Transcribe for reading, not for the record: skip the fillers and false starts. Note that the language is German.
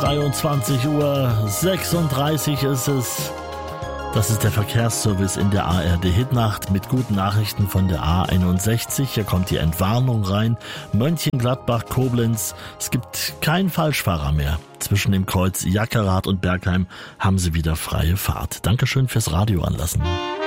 23:36 ist es. Das ist der Verkehrsservice in der ARD Hitnacht mit guten Nachrichten von der A61. Hier kommt die Entwarnung rein. Mönchengladbach, Koblenz. Es gibt keinen Falschfahrer mehr. Zwischen dem Kreuz Jackerath und Bergheim haben sie wieder freie Fahrt. Dankeschön fürs Radio anlassen.